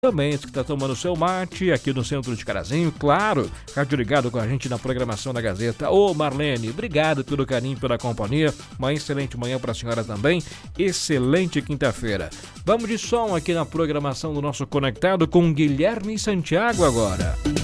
Também que está tomando seu mate aqui no centro de Carazinho, claro, rádio ligado com a gente na programação da Gazeta. Ô Marlene, obrigado pelo carinho, pela companhia, uma excelente manhã para a senhora também, excelente quinta-feira. Vamos de som aqui na programação do nosso Conectado com Guilherme Santiago agora.